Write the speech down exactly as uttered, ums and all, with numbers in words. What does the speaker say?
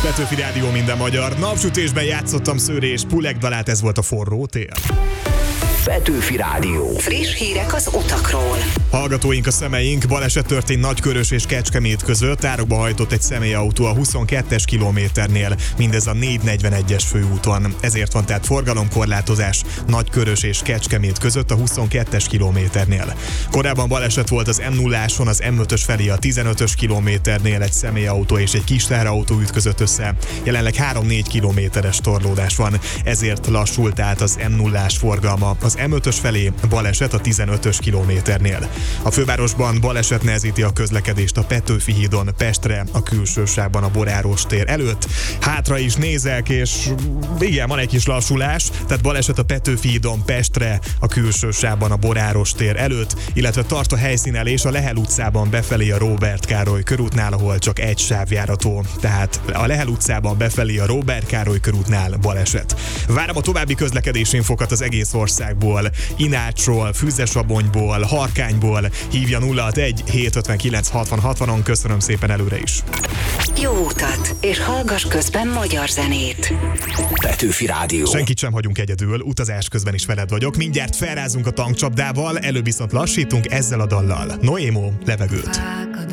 Petőfi Rádió, minden magyar. Napsütésben játszottam Szőré és Pulek dalát, ez volt a Forró tél. Petőfi Rádió. Friss hírek az utakról. Hallgatóink, a szemeink, baleset történt Nagykörös és Kecskemét között, árokba hajtott egy személyautó a huszonkettes kilométernél, mindez a négyszáznegyvenegyes főúton. Ezért van tehát forgalomkorlátozás Nagykörös és Kecskemét között a huszonkettes kilométernél. Korábban baleset volt az em nulláson, az em ötös felé a tizenötös kilométernél, egy személyautó és egy kis teherautó ütközött össze. Jelenleg három-négy kilométeres torlódás van, ezért lassult át az em nullás forgalma az em ötös felé, baleset a tizenötös kilométernél. A fővárosban baleset nehezíti a közlekedést a Petőfi hídon Pestre, a külső sávban a Boráros tér előtt. Hátra is nézek, és igen, van egy kis lassulás, tehát baleset a Petőfi hídon Pestre, a külső sávban a Boráros tér előtt, illetve tart a helyszínelés a Lehel utcában befelé a Róbert Károly körútnál, ahol csak egy sáv járható. Tehát a Lehel utcában befelé a Róbert Károly körútnál baleset. Várom a további közlekedési infokat az egész országból, Inácsról, Füzesabonyból, Harkányból. Hívja nulla hatvanegy hétszázötvenkilenc hatvan hatvanon. Köszönöm szépen előre is. Jó utat, és hallgass közben magyar zenét. Petőfi Rádió. Senkit sem hagyunk egyedül, utazás közben is veled vagyok. Mindjárt felrázunk a tankcsapdával, előbb viszont lassítunk ezzel a dallal. Noémo, levegőt.